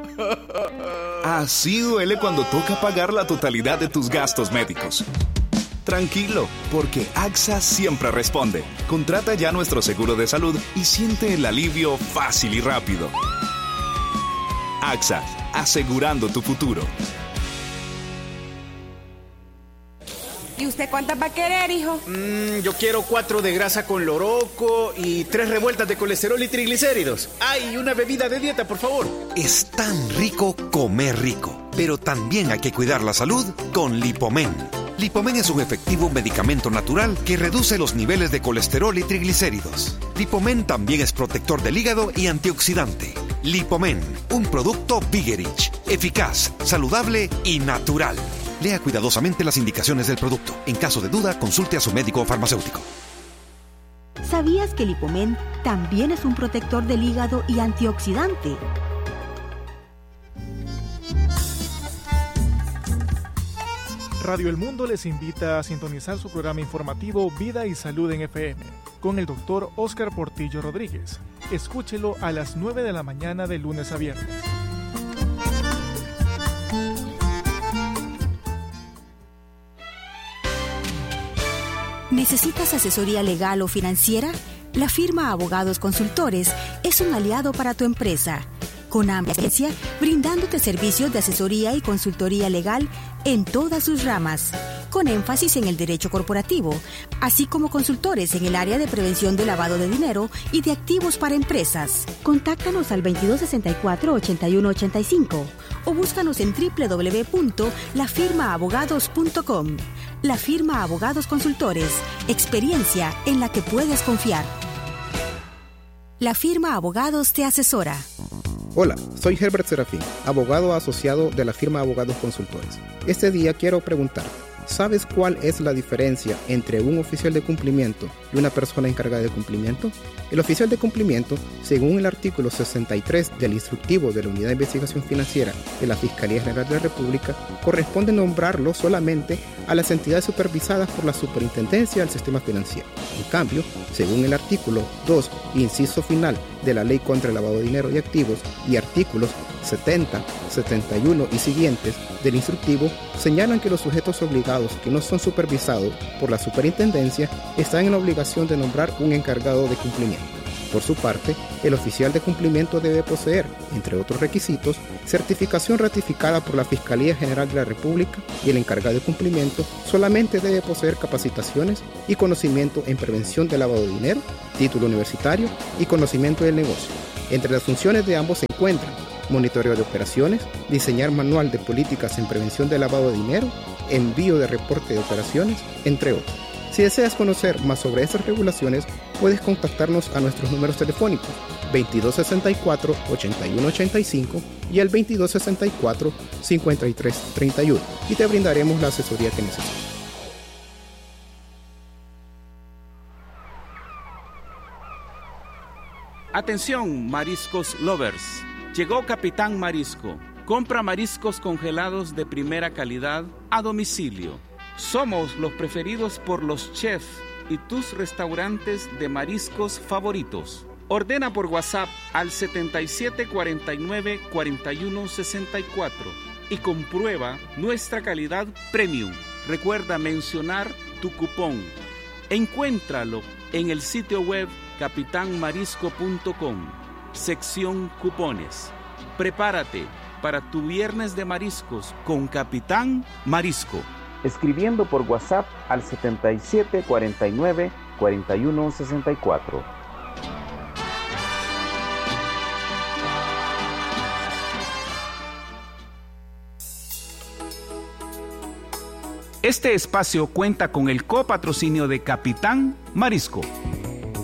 Así duele cuando toca pagar la totalidad de tus gastos médicos. Tranquilo, porque AXA siempre responde. Contrata ya nuestro seguro de salud y siente el alivio fácil y rápido. AXA, asegurando tu futuro. ¿Y usted cuántas va a querer, hijo? Yo quiero 4 de grasa con loroco y 3 revueltas de colesterol y triglicéridos. ¡Ay, una bebida de dieta, por favor! Es tan rico comer rico, pero también hay que cuidar la salud con Lipomen. Lipomen es un efectivo medicamento natural que reduce los niveles de colesterol y triglicéridos. Lipomen también es protector del hígado y antioxidante. Lipomen, un producto Vigerich, eficaz, saludable y natural. Lea cuidadosamente las indicaciones del producto. En caso de duda, consulte a su médico o farmacéutico. ¿Sabías que Lipomen también es un protector del hígado y antioxidante? Radio El Mundo les invita a sintonizar su programa informativo Vida y Salud en FM con el doctor Óscar Portillo Rodríguez. Escúchelo a las 9 de la mañana de lunes a viernes. ¿Necesitas asesoría legal o financiera? La firma Abogados Consultores es un aliado para tu empresa, con amplia experiencia, brindándote servicios de asesoría y consultoría legal en todas sus ramas, con énfasis en el derecho corporativo, así como consultores en el área de prevención de lavado de dinero y de activos para empresas. Contáctanos al 2264-8185 o búscanos en www.lafirmaabogados.com. La firma Abogados Consultores, experiencia en la que puedes confiar. La firma Abogados te asesora. Hola, soy Herbert Serafín, abogado asociado de la firma Abogados Consultores. Este día quiero preguntar, ¿sabes cuál es la diferencia entre un oficial de cumplimiento y una persona encargada de cumplimiento? El oficial de cumplimiento, según el artículo 63 del instructivo de la Unidad de Investigación Financiera de la Fiscalía General de la República, corresponde nombrarlo solamente a las entidades supervisadas por la Superintendencia del Sistema Financiero. En cambio, según el artículo 2, inciso final de la Ley contra el Lavado de Dinero y Activos y artículos 70, 71 y siguientes del instructivo, señalan que los sujetos obligados que no son supervisados por la superintendencia están en la obligación de nombrar un encargado de cumplimiento. Por su parte, el oficial de cumplimiento debe poseer, entre otros requisitos, certificación ratificada por la Fiscalía General de la República, y el encargado de cumplimiento solamente debe poseer capacitaciones y conocimiento en prevención del lavado de dinero, título universitario y conocimiento del negocio. Entre las funciones de ambos se encuentran monitoreo de operaciones, diseñar manual de políticas en prevención del lavado de dinero, envío de reporte de operaciones, entre otros. Si deseas conocer más sobre estas regulaciones, puedes contactarnos a nuestros números telefónicos 2264-8185 y el 2264-5331 y te brindaremos la asesoría que necesites. Atención, mariscos lovers. Llegó Capitán Marisco. Compra mariscos congelados de primera calidad a domicilio. Somos los preferidos por los chefs y tus restaurantes de mariscos favoritos. Ordena por WhatsApp al 7749-4164 y comprueba nuestra calidad premium. Recuerda mencionar tu cupón. Encuéntralo en el sitio web capitanmarisco.com, sección cupones. Prepárate para tu viernes de mariscos con Capitán Marisco. Escribiendo por WhatsApp al 7749-4164. Este espacio cuenta con el copatrocinio de Capitán Marisco.